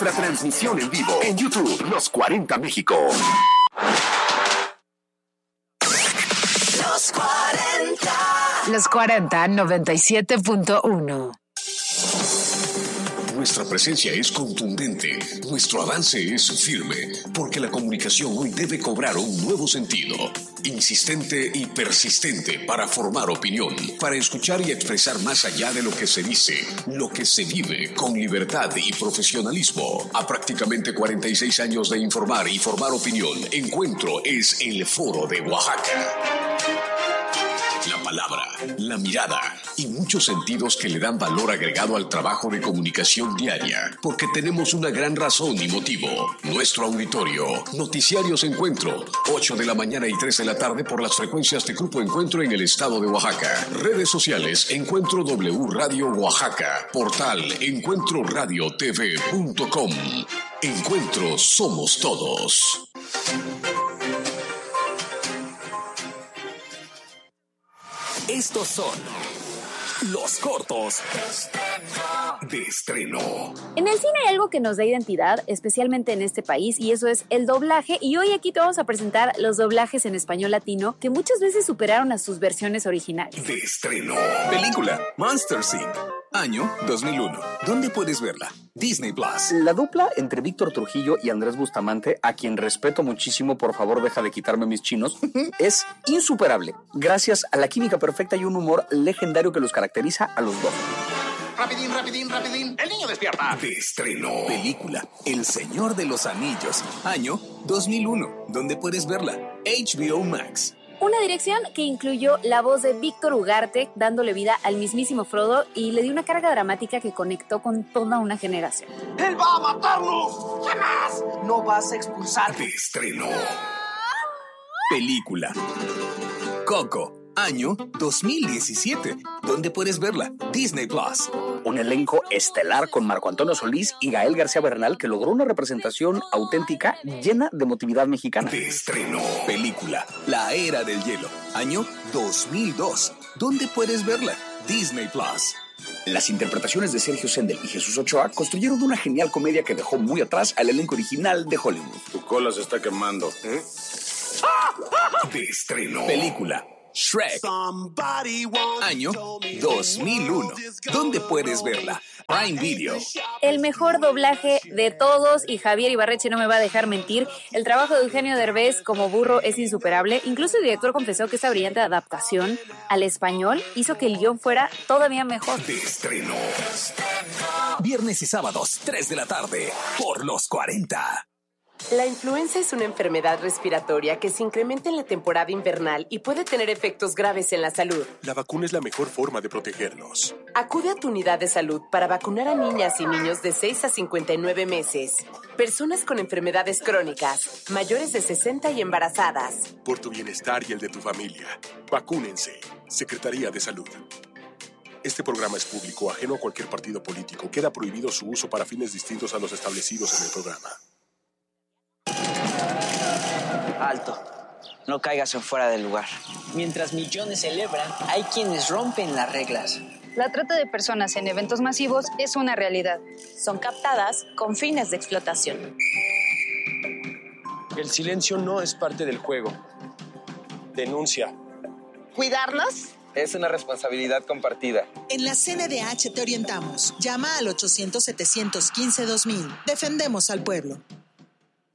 Nuestra transmisión en vivo en YouTube, Los 40 México. Los 40. Los 40, 97.1. Nuestra presencia es contundente, nuestro avance es firme, porque la comunicación hoy debe cobrar un nuevo sentido, insistente y persistente para formar opinión, para escuchar y expresar más allá de lo que se dice, lo que se vive con libertad y profesionalismo. A prácticamente 46 años de informar y formar opinión, Encuentro es el Foro de Oaxaca. La palabra, la mirada y muchos sentidos que le dan valor agregado al trabajo de comunicación diaria, porque tenemos una gran razón y motivo. Nuestro auditorio, Noticiarios Encuentro, 8 de la mañana y 3 de la tarde por las frecuencias de Grupo Encuentro en el estado de Oaxaca. Redes sociales, Encuentro W Radio Oaxaca, portal encuentroradiotv.com. Encuentro somos todos. Estos son los cortos de estreno. En el cine hay algo que nos da identidad, especialmente en este país, y eso es el doblaje. Y hoy aquí te vamos a presentar los doblajes en español latino que muchas veces superaron a sus versiones originales. De estreno. Película Monsters Inc. Año 2001. ¿Dónde puedes verla? Disney Plus. La dupla entre Víctor Trujillo y Andrés Bustamante, a quien respeto muchísimo, por favor deja de quitarme mis chinos, es insuperable, gracias a la química perfecta y un humor legendario que los caracteriza a los dos. Rapidín, rapidín, rapidín. El niño despierta. De estreno. Película El Señor de los Anillos. Año 2001. ¿Dónde puedes verla? HBO Max. Una dirección que incluyó la voz de Víctor Ugarte, dándole vida al mismísimo Frodo, y le dio una carga dramática que conectó con toda una generación. ¡Él va a matarnos! ¡Jamás! ¡No vas a expulsar! De estreno. Película Coco. Año 2017. ¿Dónde puedes verla? Disney Plus. Un elenco estelar con Marco Antonio Solís y Gael García Bernal que logró una representación auténtica llena de emotividad mexicana. De estreno. Película La Era del Hielo. Año 2002. ¿Dónde puedes verla? Disney Plus. Las interpretaciones de Sergio Sendel y Jesús Ochoa construyeron una genial comedia que dejó muy atrás al elenco original de Hollywood. Tu cola se está quemando. De estreno. Película Shrek. Año 2001. ¿Dónde puedes verla? Prime Video. El mejor doblaje de todos, y Javier Ibarreche no me va a dejar mentir, el trabajo de Eugenio Derbez como burro es insuperable. Incluso el director confesó que esta brillante adaptación al español hizo que el guión fuera todavía mejor. De estreno. Viernes y sábados, 3 de la tarde, por los 40. La influenza es una enfermedad respiratoria que se incrementa en la temporada invernal y puede tener efectos graves en la salud. La vacuna es la mejor forma de protegernos. Acude a tu unidad de salud para vacunar a niñas y niños de 6 a 59 meses, personas con enfermedades crónicas, mayores de 60 y embarazadas. Por tu bienestar y el de tu familia, vacúnense. Secretaría de Salud. Este programa es público, ajeno a cualquier partido político. Queda prohibido su uso para fines distintos a los establecidos en el programa. Alto, no caigas en fuera del lugar. Mientras millones celebran, hay quienes rompen las reglas. La trata de personas en eventos masivos es una realidad. Son captadas con fines de explotación. El silencio no es parte del juego. Denuncia. ¿Cuidarnos? Es una responsabilidad compartida. En la CNDH te orientamos. Llama al 800-715-2000. Defendemos al pueblo.